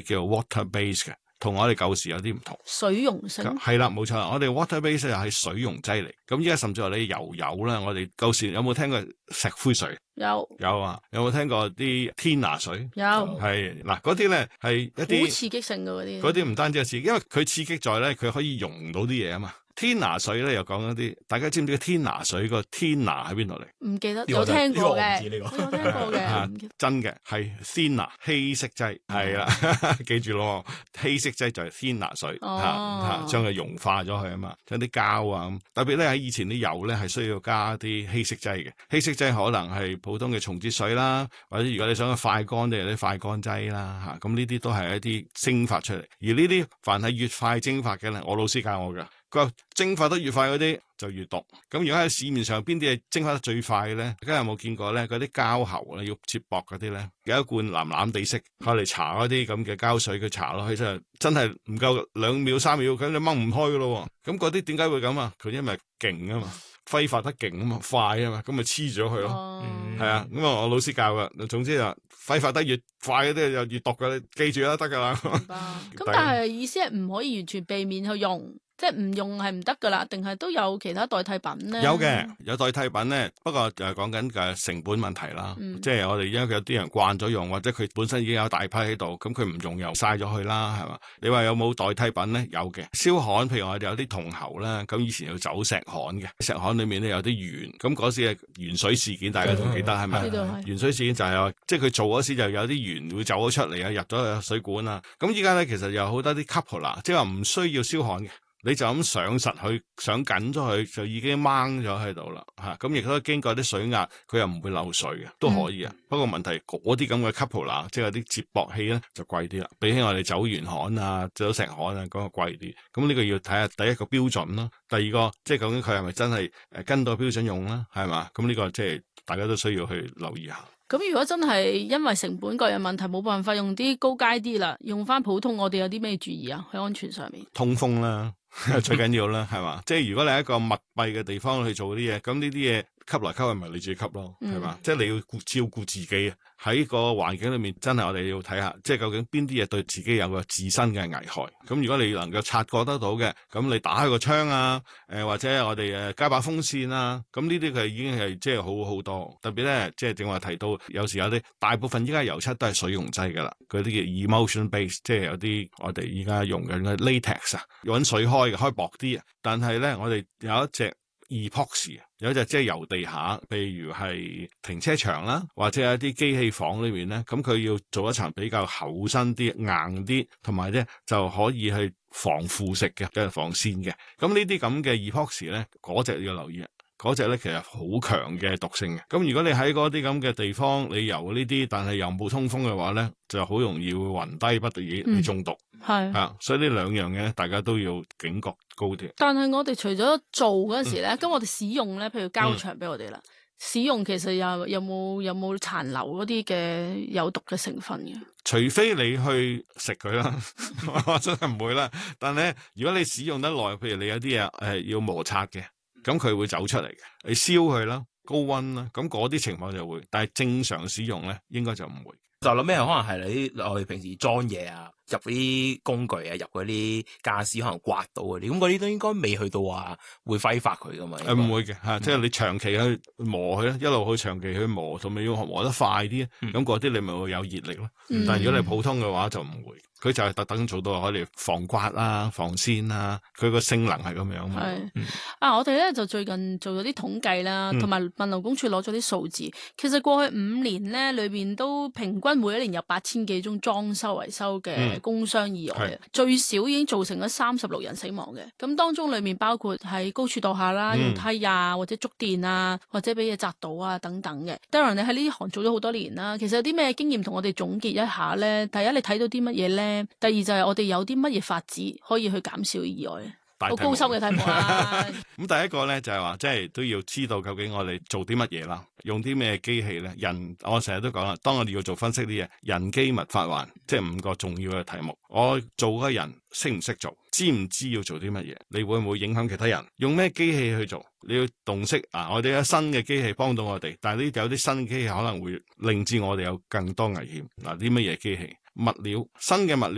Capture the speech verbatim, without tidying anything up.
叫 water base 嘅。同我哋舊時有啲唔同， 水溶性係啦，冇錯啦。我哋 water base 又係水溶劑嚟，咁依家甚至話你油油啦，我哋舊時有冇聽過石灰水？ 有有啊，有冇聽過啲天拿水？ 有係嗱，嗰啲咧係一啲好刺激性嘅嗰啲， 嗰啲唔單止係刺激，因為佢刺激在咧，佢可以溶到啲嘢啊嘛。天拿水咧又講一啲，大家知唔知天拿水個天拿喺邊度嚟？ 唔記得， 這個、 有聽過嘅， 這個、我有聽過嘅、啊， 真嘅係天拿稀釋劑，係啦，記住咯，稀釋劑就係天拿水，吓吓、哦，將佢溶化咗佢啊嘛，將啲膠啊，特別咧喺以前啲油咧係需要加啲稀釋劑嘅，稀釋劑可能係普通嘅松節水啦，或者如果你想去快乾啲，有啲快乾劑啦，吓，咁呢啲都係一啲蒸發出嚟，而呢啲凡係越快蒸發嘅咧，我老師教我噶。佢話蒸發得越快嗰啲就越毒。咁如果喺市面上邊啲嘢蒸發得最快嘅咧，大家有冇見過咧？嗰啲膠喉咧要接駁嗰啲咧，有一罐藍藍地色，攞嚟搽嗰啲咁嘅膠水，佢搽落去真係真係唔夠兩秒三秒，咁你掹唔開噶咯。咁嗰啲點解會咁啊？佢因為勁啊嘛，揮發得勁啊嘛，快啊嘛，咁咪黐咗佢咯。係、哦、啊，咁啊我老師教噶，總之就揮發得越快嗰啲就越毒噶，你記住啦，得噶啦。咁但係意思係唔可以完全避免去用。即係唔用係唔得噶啦，定係都有其他代替品咧？ 有嘅，有代替品咧，不過就係講緊嘅成本問題啦。嗯、即係我哋因為有啲人慣咗用，或者佢本身已經有大批喺度，咁佢唔用又嘥咗佢啦，係嘛？你話有冇代替品咧？有嘅，燒焊，譬如我哋有啲銅喉啦，咁以前要走石焊嘅，石焊裏面咧有啲鉛，咁嗰時係鉛水事件，大家仲記得係咪？鉛水事件就係、是、話，即係佢做嗰時就有啲鉛會走咗出嚟啊，入咗去水管啊。咁依家咧其實有好多啲 coupler， 即係話唔需要燒焊嘅。你就咁上實去，上緊咗佢，就已經掹咗喺度啦，吓，咁亦都經過啲水壓，佢又唔會漏水嘅，都可以啊、嗯。不過問題嗰啲咁嘅 coupler， 即係啲接駁器咧，就貴啲啦。比起我哋走鉛焊啊、走石焊啊，嗰、那個貴啲。咁呢個要睇下第一個標準啦，第二個即係究竟佢係咪真係誒跟到標準用啦，係嘛？咁呢個即係大家都需要去留意下。 咁如果真係因為成本各樣問題冇辦法用啲高階啲啦，用翻普通，我哋有啲咩注意啊？喺安全上面，通風啦。最緊要啦，係嘛？即係如果你喺一個密閉嘅地方去做啲嘢，咁呢啲嘢吸來吸去，咪你自己吸咯，係嘛、嗯？即係你要顧照顧自己啊！喺個環境裏面，真係我哋要睇下，即係究竟邊啲嘢對自己有個自身嘅危害。咁如果你能夠察覺得到嘅，咁你打開個窗啊，誒、呃、或者我哋誒加把風扇啊，咁呢啲佢已經係即係好好多。特別咧，即係正話提到，有時有啲大部分依家油漆都係水溶劑噶啦，嗰啲叫 emulsion base， 即係有啲我哋依家用緊嘅 latex 啊，揾水開嘅，開薄啲。但係咧，我哋有一隻 epoxy， 有一隻即係油地下，譬如係停車場啦，或者係一啲機器房裏面咧，咁佢要做一層比較厚身啲、硬啲，同埋咧就可以去防腐蝕嘅，即係防線嘅。咁呢啲咁嘅 epoxy 咧，嗰隻要留意。嗰隻咧其實好強嘅毒性嘅，咁如果你喺嗰啲咁嘅地方，你油呢啲，但係又冇通風嘅話咧，就好容易會暈低不得已，你中毒。係、嗯、啊，所以呢兩樣嘢大家都要警覺高啲。 但係我哋除咗做嗰陣時咧，咁、嗯、我哋使用咧，譬如交場俾我哋啦、嗯，使用其實有有冇有冇殘留嗰啲嘅有毒嘅成分嘅？ 除非你去食佢啦，我真係唔會啦。但係咧，如果你使用得耐，譬如你有啲嘢誒要摩擦嘅。咁佢會走出嚟嘅，你燒佢啦，高溫啦，咁嗰啲情況就會，但係正常使用咧，應該就唔會。 就諗咩？可能係你我哋平時裝嘢啊，入嗰啲工具啊，入嗰啲傢俬可能刮到嗰啲，咁嗰啲都應該未去到話會揮發佢噶嘛？ 誒唔會嘅嚇，即係你長期去磨佢咧，一路去長期去磨，同埋要磨得快啲，咁嗰啲你咪會有熱力咯、嗯。但係如果你普通嘅話就唔會。佢就係特登做到可以防刮啦、防鮮啦，佢個性能係咁樣嘛。係、嗯、 啊，我哋咧就最近做咗啲統計啦，同埋問勞工處攞咗啲數字。其實過去五年咧，裏邊都平均每一年有八千幾宗裝修維修嘅工傷意外、嗯，最少已經造成咗三十六人死亡嘅。咁當中裏面包括喺高處墮下啦、用梯啊，或者觸電啊，或者俾嘢砸到啊等等嘅。Darren，你喺呢行做咗好多年啦，其實有啲咩經驗同我哋總結一下咧？第一，你睇到啲乜嘢咧？第二就係我哋有啲乜嘢法子可以去減少意外咧？好高深嘅題目啦。 咁第一個咧就係話，即係都要知道究竟我哋做啲乜嘢啦，用啲咩機器咧？人，我成日都講啦，當我哋要做分析啲嘢，人機物法環，即係五個重要嘅題目。我做嗰個人識唔識做，知唔知要做啲乜嘢？你會唔會影響其他人？用咩機器去做？你要洞悉啊！我哋有新嘅機器幫到我哋，但係呢有啲新嘅機器可能會令至我哋有更多危險。嗱，啲乜嘢機器？物料，新嘅物料